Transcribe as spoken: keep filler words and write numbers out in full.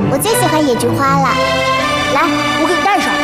我最喜欢野菊花了。来，我给你戴上。